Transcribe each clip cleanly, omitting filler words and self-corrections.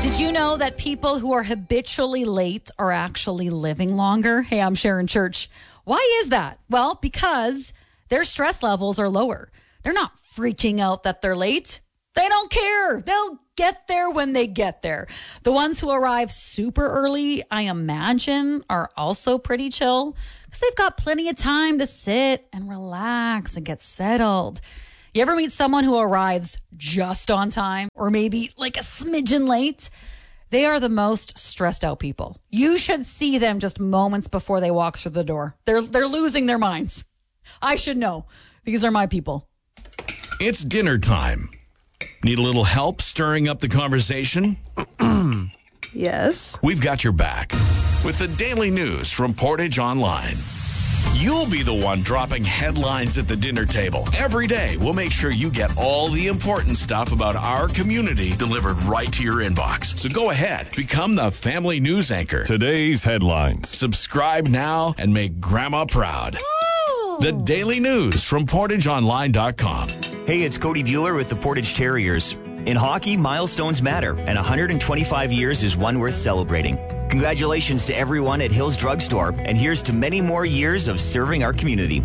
Did you know that people who are habitually late are actually living longer? Hey, I'm Sharon Church. Why is that? Well, because their stress levels are lower. They're not freaking out that they're late. They don't care. They'll get there when they get there. The ones who arrive super early, I imagine, are also pretty chill because they've got plenty of time to sit and relax and get settled. You ever meet someone who arrives just on time or maybe like a smidgen late? They are the most stressed out people. You should see them just moments before they walk through the door. They're losing their minds. I should know. These are my people. It's dinner time. Need a little help stirring up the conversation? Yes. We've got your back with the daily news from Portage Online. You'll be the one dropping headlines at the dinner table. Every day, we'll make sure you get all the important stuff about our community delivered right to your inbox. So go ahead, become the family news anchor. Today's headlines. Subscribe now and make Grandma proud. The daily news from PortageOnline.com. Hey, it's Cody Bueller with the Portage Terriers. In hockey, milestones matter, and 125 years is one worth celebrating. Congratulations to everyone at Hills Drugstore, and here's to many more years of serving our community.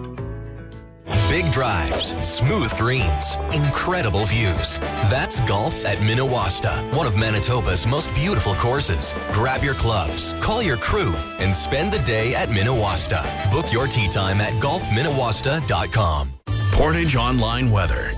Big drives, smooth greens, incredible views. That's golf at Minawasta, one of Manitoba's most beautiful courses. Grab your clubs, call your crew, and spend the day at Minawasta. Book your tee time at golfminawasta.com. Portage Online weather.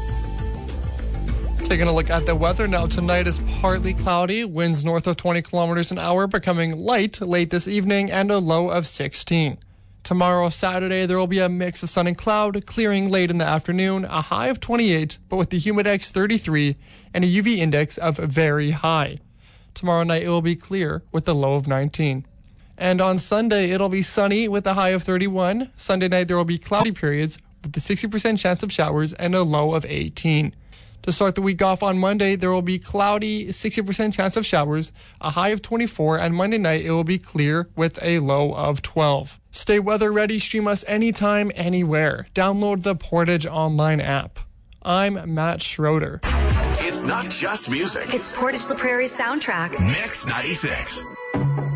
Taking a look at the weather now. Tonight is partly cloudy, winds north of 20 kilometers an hour, becoming light late this evening, and a low of 16. Tomorrow, Saturday, there will be a mix of sun and cloud, clearing late in the afternoon, a high of 28, but with the humidex 33 and a UV index of very high. Tomorrow night, it will be clear with a low of 19. And on Sunday, it'll be sunny with a high of 31. Sunday night, there will be cloudy periods with a 60% chance of showers and a low of 18. To start the week off on Monday, there will be cloudy, 60% chance of showers, a high of 24, and Monday night it will be clear with a low of 12. Stay weather ready, stream us anytime, anywhere. Download the Portage Online app. I'm Matt Schroeder. It's not just music. It's Portage La Prairie's soundtrack. Mix 96.